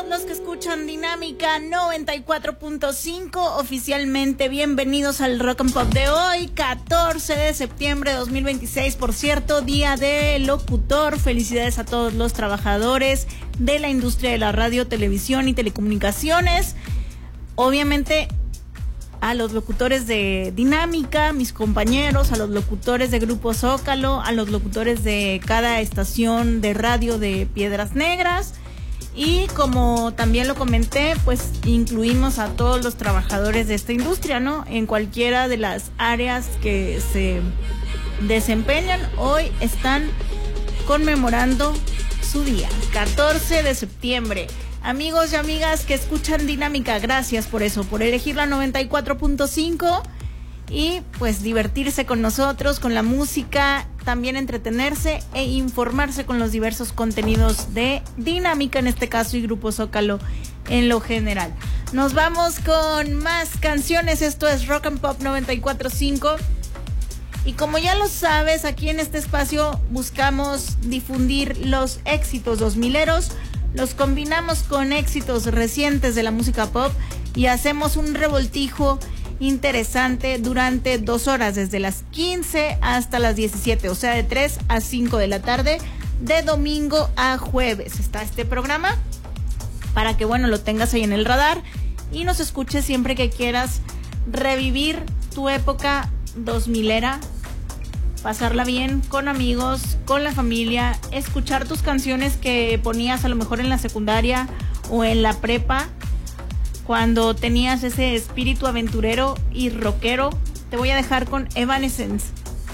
todos los que escuchan Dinámica 94.5, oficialmente bienvenidos al Rock and Pop de hoy, 14 de septiembre de 2026, por cierto, día del locutor. Felicidades a todos los trabajadores de la industria de la radio, televisión y telecomunicaciones. Obviamente a los locutores de Dinámica, mis compañeros, a los locutores de Grupo Zócalo, a los locutores de cada estación de radio de Piedras Negras. Y como también lo comenté, pues incluimos a todos los trabajadores de esta industria, ¿no? En cualquiera de las áreas que se desempeñan, hoy están conmemorando su día, 14 de septiembre. Amigos y amigas que escuchan Dinámica, gracias por eso, por elegir la 94.5 y pues divertirse con nosotros, con la música, también entretenerse e informarse con los diversos contenidos de Dinámica, en este caso, y Grupo Zócalo en lo general. Nos vamos con más canciones. Esto es Rock and Pop 94.5. Y como ya lo sabes, aquí en este espacio buscamos difundir los éxitos 2000eros, los combinamos con éxitos recientes de la música pop y hacemos un revoltijo interesante durante 2 horas, desde las 15 hasta las 17, o sea, de 3 a 5 de la tarde, de domingo a jueves. Está este programa para que, bueno, lo tengas ahí en el radar y nos escuches siempre que quieras revivir tu época 2000era, pasarla bien con amigos, con la familia, escuchar tus canciones que ponías a lo mejor en la secundaria o en la prepa, cuando tenías ese espíritu aventurero y rockero. Te voy a dejar con Evanescence.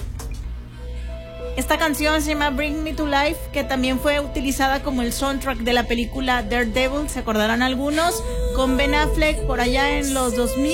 Esta canción se llama Bring Me to Life, que también fue utilizada como el soundtrack de la película Daredevil, se acordarán algunos, con Ben Affleck por allá en los 2000.